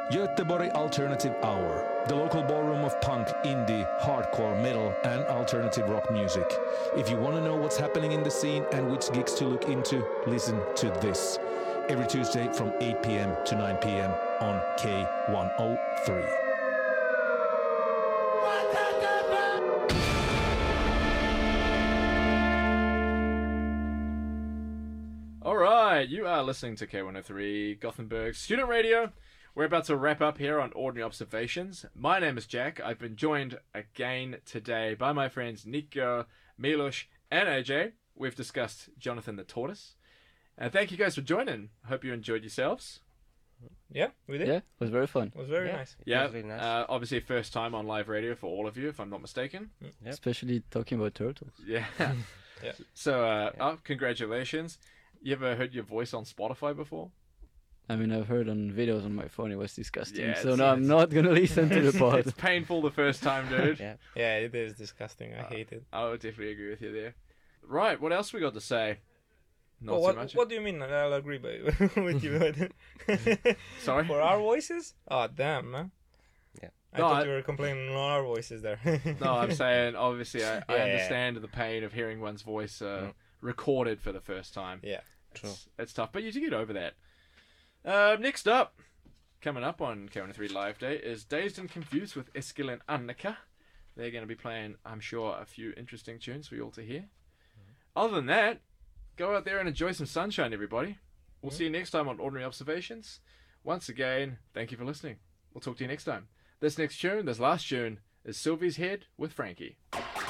Göteborg Alternative Hour, the local ballroom of punk, indie, hardcore, metal, and alternative rock music. If you want to know what's happening in the scene and which gigs to look into, listen to this. Every Tuesday from 8 p.m. to 9 p.m. on K103. All right, you are listening to K103 Gothenburg Student Radio. We're about to wrap up here on Ordinary Observations. My name is Jack. I've been joined again today by my friends Nico, Milos, and AJ. We've discussed Jonathan the Tortoise. And thank you guys for joining. I hope you enjoyed yourselves. Yeah, we did. Yeah, it was very fun. It was very nice. Yeah, It was really nice. Obviously first time on live radio for all of you, if I'm not mistaken. Yep. Especially talking about turtles. Yeah. Yeah. So, congratulations. You ever heard your voice on Spotify before? I mean, I've heard on videos on my phone it was disgusting. Yeah, so it's- no, I'm not gonna listen to the pod. It's painful the first time, dude. Yeah. Yeah, it is disgusting. I hate it. I would definitely agree with you there. Right, what else we got to say? Not Well, so much. what do you mean? I'll agree with you. Sorry? For our voices? Oh, damn, man. Yeah. I No, thought I- you were complaining on our voices there. No, I'm saying, obviously, I Yeah. understand the pain of hearing one's voice recorded for the first time. Yeah. It's tough, but you do get over that. Next up, coming up on K103 Live Day, is Dazed and Confused with Eskil and Annika. They're going to be playing, I'm sure, a few interesting tunes for you all to hear. Other than that, go out there and enjoy some sunshine, everybody. We'll see you next time on Ordinary Observations. Once again, thank you for listening. We'll talk to you next time. This last tune, is Sylvie's Head with Frankie.